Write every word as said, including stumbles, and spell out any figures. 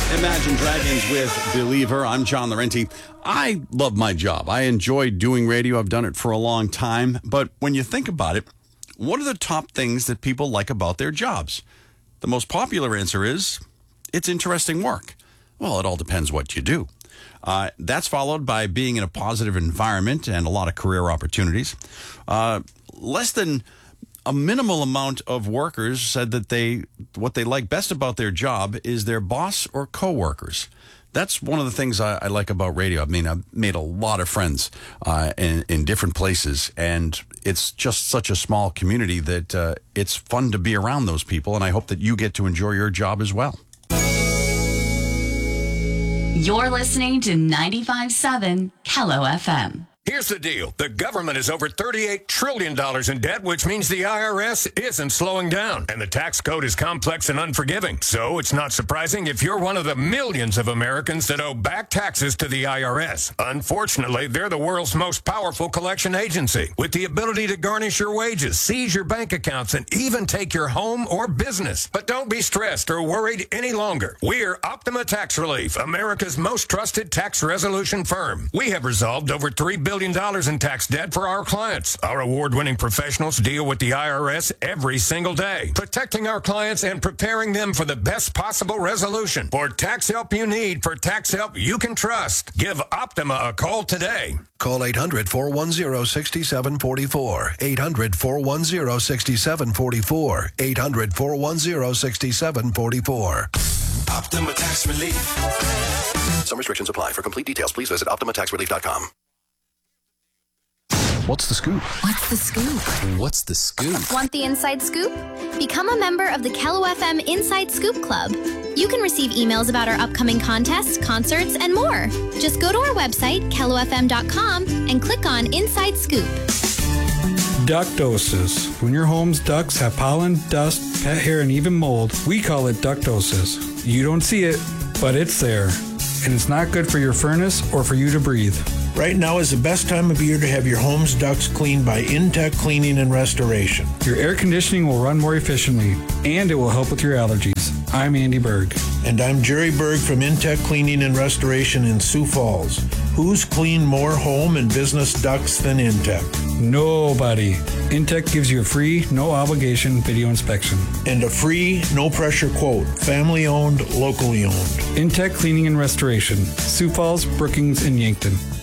Imagine Dragons with Believer. I'm John Laurenti. I love my job. I enjoy doing radio. I've done it for a long time. But when you think about it, what are the top things that people like about their jobs? The most popular answer is, it's interesting work. Well, it all depends what you do. Uh, that's followed by being in a positive environment and a lot of career opportunities. Uh, less than a minimal amount of workers said that they what they like best about their job is their boss or coworkers. That's one of the things I, I like about radio. I mean, I've made a lot of friends uh, in, in different places, and it's just such a small community that uh, it's fun to be around those people, and I hope that you get to enjoy your job as well. You're listening to ninety-five point seven K L O F M. Here's the deal. The government is over thirty-eight trillion dollars in debt, which means the I R S isn't slowing down. And the tax code is complex and unforgiving. So it's not surprising if you're one of the millions of Americans that owe back taxes to the I R S. Unfortunately, they're the world's most powerful collection agency, with the ability to garnish your wages, seize your bank accounts, and even take your home or business. But don't be stressed or worried any longer. We're Optima Tax Relief, America's most trusted tax resolution firm. We have resolved over three billion dollars in tax debt for our clients. Our award-winning professionals deal with the I R S every single day, protecting our clients and preparing them for the best possible resolution. For tax help you need, for tax help you can trust, give Optima a call today. Call eight hundred, four one zero, six seven four four. eight hundred, four one zero, six seven four four. eight hundred, four one zero, six seven four four. Optima Tax Relief. Some restrictions apply. For complete details, please visit optima tax relief dot com. What's the scoop? What's the scoop? What's the scoop? Want the inside scoop? Become a member of the K L O F M Inside Scoop Club. You can receive emails about our upcoming contests, concerts, and more. Just go to our website, K L O F M dot com, and click on Inside Scoop. Ductosis. When your home's ducts have pollen, dust, pet hair, and even mold, we call it ductosis. You don't see it, but it's there. And it's not good for your furnace or for you to breathe. Right now is the best time of year to have your home's ducts cleaned by Intech Cleaning and Restoration. Your air conditioning will run more efficiently, and it will help with your allergies. I'm Andy Berg. And I'm Jerry Berg from Intech Cleaning and Restoration in Sioux Falls. Who's cleaned more home and business ducts than Intech? Nobody. Intech gives you a free, no obligation video inspection. And a free, no pressure quote. Family owned, locally owned. Intech Cleaning and Restoration. Sioux Falls, Brookings, and Yankton.